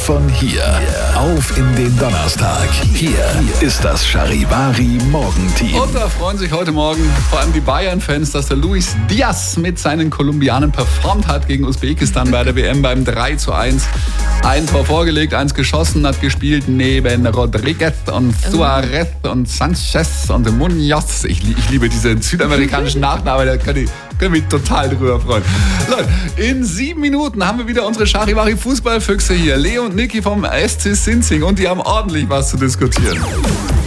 von hier auf in den Donnerstag. Hier ist das Charivari Morgenteam. Und da freuen sich heute Morgen vor allem die Bayern-Fans, dass der Luis Diaz mit seinen Kolumbianern performt hat gegen Usbekistan bei der WM beim 3:1. Ein Tor vorgelegt, eins geschossen, hat gespielt neben Rodriguez und Suarez und Sanchez und Munoz. Ich liebe diese südamerikanischen Nachnamen, da können mich total drüber freuen. Leute, in 7 Minuten haben wir wieder unsere Charivari Fußballfüchse hier. Leo und Niki vom SC Sinzing und die haben ordentlich was zu diskutieren.